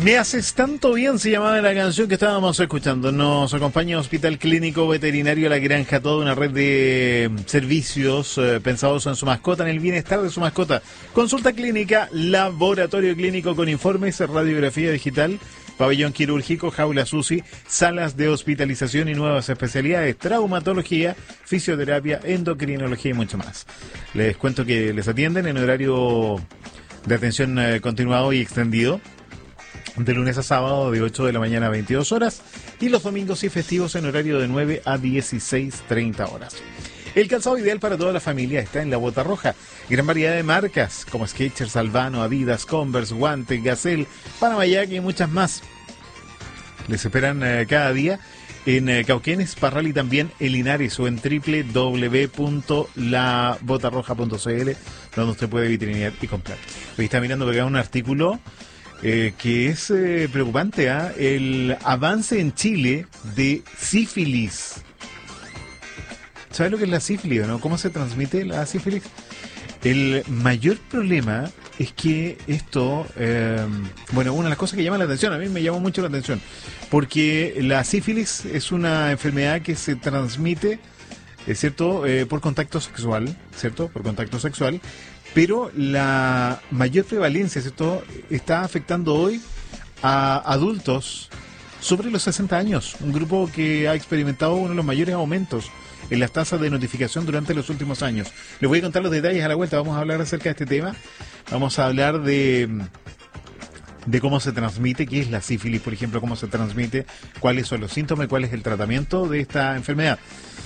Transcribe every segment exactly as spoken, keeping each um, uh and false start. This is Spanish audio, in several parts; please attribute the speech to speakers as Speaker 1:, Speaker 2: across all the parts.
Speaker 1: Me haces tanto bien, se llamaba la canción que estábamos escuchando. Nos acompaña Hospital Clínico Veterinario La Granja, toda una red de servicios eh, pensados en su mascota, en el bienestar de su mascota. Consulta clínica, laboratorio clínico con informes, radiografía digital, pabellón quirúrgico, jaulas U C I, salas de hospitalización y nuevas especialidades, traumatología, fisioterapia, endocrinología y mucho más. Les cuento que les atienden en horario de atención eh, continuado y extendido, de lunes a sábado de ocho de la mañana a veintidós horas y los domingos y festivos en horario de nueve a dieciséis treinta horas. El calzado ideal para toda la familia está en La Bota Roja. Gran variedad de marcas como Skechers, Albano, Adidas, Converse, Guante, Gazelle, Panamayac y muchas más. Les esperan eh, cada día en eh, Cauquenes, Parral y también en Linares o en doble u doble u doble u punto la bota roja punto c l, donde usted puede vitrinear y comprar. Hoy está mirando acá un artículo Eh, que es eh, preocupante, ¿eh? El avance en Chile de sífilis. ¿Sabes lo que es la sífilis o no? ¿Cómo se transmite la sífilis? El mayor problema es que esto, eh, bueno, una de las cosas que llama la atención, a mí me llamó mucho la atención, porque la sífilis es una enfermedad que se transmite, es cierto, eh, por contacto sexual, ¿cierto? Por contacto sexual. Pero la mayor prevalencia, ¿cierto?, está afectando hoy a adultos sobre los sesenta años, un grupo que ha experimentado uno de los mayores aumentos en las tasas de notificación durante los últimos años. Les voy a contar los detalles a la vuelta, vamos a hablar acerca de este tema, vamos a hablar de, de cómo se transmite, qué es la sífilis, por ejemplo, cómo se transmite, cuáles son los síntomas, cuál es el tratamiento de esta enfermedad.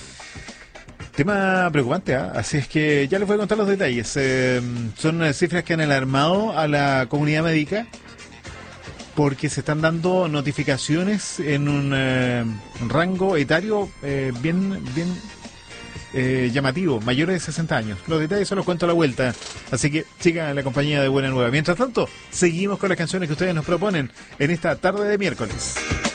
Speaker 1: Tema preocupante, ¿eh? Así es que ya les voy a contar los detalles. Eh, son eh, cifras que han alarmado a la comunidad médica porque se están dando notificaciones en un eh, rango etario eh, bien, bien eh, llamativo, mayores de sesenta años. Los detalles se los cuento a la vuelta, así que sigan la compañía de Buena Nueva. Mientras tanto, seguimos con las canciones que ustedes nos proponen en esta tarde de miércoles.